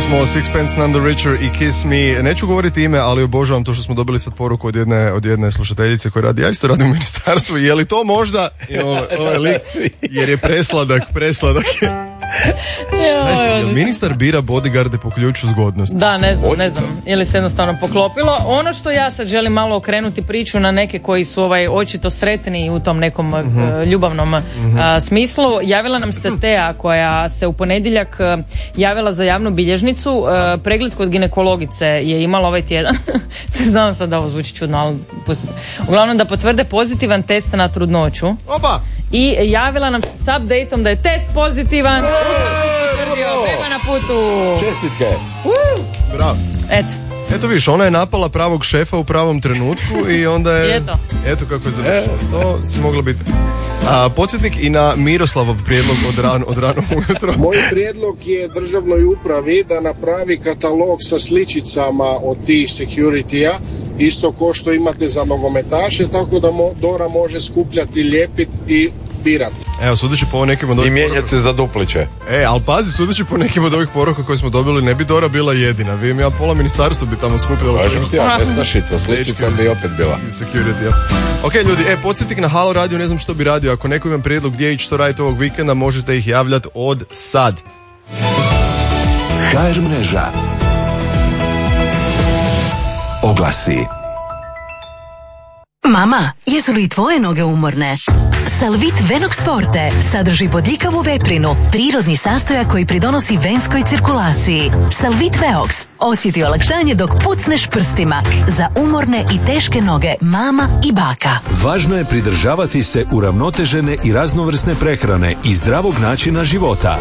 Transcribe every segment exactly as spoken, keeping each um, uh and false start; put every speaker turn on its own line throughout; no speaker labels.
smo Sixpence None the Richer i Kiss Me. Neću govoriti ime, ali obožavam to što smo dobili sad poruku od jedne, od jedne slušateljice koja radi. Ja isto radim u ministarstvu. Je li to možda ovaj, ovaj lik? Jer je presladak, presladak je. Šta je, jel ministar bira bodyguarde po ključu zgodnosti?
Da, ne znam, ne znam. Ili se jednostavno poklopilo. Ono što ja sad želim malo okrenuti priču na neke koji su ovaj očito sretni u tom nekom uh-huh. uh, ljubavnom uh, smislu. Javila nam se Tea koja se u ponedjeljak uh, javila za javnu bilježnicu. Uh, pregled kod ginekologice je imala ovaj tjedan. Se znam sad da ovo zvuči čudno, ali pustite. Uglavnom da potvrde pozitivan test na trudnoću.
Opa!
I javila nam s updateom da je test pozitivan. Potvrdio, beba na putu.
Čestitke.
Uh.
Bravo.
Eto.
Eto viš, ona je napala pravog šefa u pravom trenutku i onda je...
Eto.
Eto kako je završeno. To si moglo biti. A, podsjetnik i na Miroslavov prijedlog od, ran, od rano ujutro.
Moj prijedlog je državnoj upravi da napravi katalog sa sličicama od tih security-a, isto ko što imate za nogometaše, tako da mo, Dora može skupljati, lijepiti i birati.
Evo, sudeći po nekim od ovih
I mijenjati se za dupliće.
E, ali pazi, sudeći po nekim od ovih poruka koje smo dobili, ne bi Dora bila jedina. Vidim ja, pola ministarstva bi tamo skupljala.
Kažem ti ja, nestašica, sličica bi opet bila.
Security, ja. Ok, ljudi, e, podsjetnik na Halo Radio, ne znam što bi radio. Ako neko ima prijedlog gdje ići, što raditi ovog vikenda, možete ih javljati od sad.
ha er mreža. Oglasi.
Mama, jesu li tvoje noge umorne? Salvit Venox Forte sadrži bodljikavu veprinu, prirodni sastojak koji pridonosi venskoj cirkulaciji. Salvit Veox osjeti olakšanje dok pucneš prstima za umorne i teške noge mama i baka.
Važno je pridržavati se uravnotežene i raznovrsne prehrane i zdravog načina života.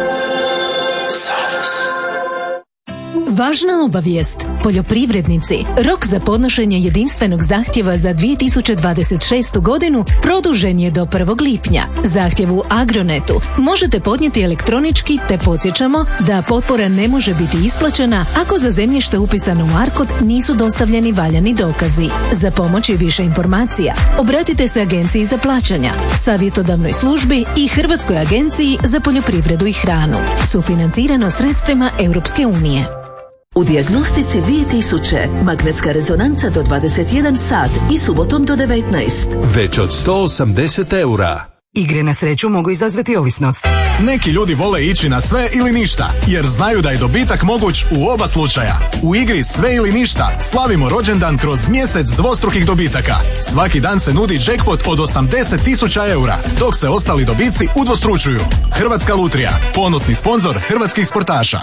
Važna obavijest. Poljoprivrednici, rok za podnošenje jedinstvenog zahtjeva za dvije tisuće dvadeset šestu godinu produžen je do prvog lipnja. Zahtjev u Agronetu možete podnijeti elektronički, te podsjećamo da potpora ne može biti isplaćena ako za zemljište upisano u ARKOD nisu dostavljeni valjani dokazi. Za pomoć i više informacija obratite se Agenciji za plaćanja, savjetodavnoj službi i Hrvatskoj agenciji za poljoprivredu i hranu. Sufinancirano sredstvima Europske unije.
U dijagnostici dvije tisuće magnetska rezonanca do dvadeset jedan sat i subotom do devetnaest.
Već od sto osamdeset eura.
Igre na sreću mogu izazvati ovisnost.
Neki ljudi vole ići na sve ili ništa, jer znaju da je dobitak moguć u oba slučaja. U igri Sve ili ništa slavimo rođendan kroz mjesec dvostrukih dobitaka. Svaki dan se nudi jackpot od osamdeset tisuća eura, dok se ostali dobici udvostručuju. Hrvatska lutrija, ponosni sponzor hrvatskih sportaša.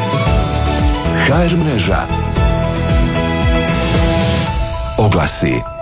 ha er mreža. Oglasi.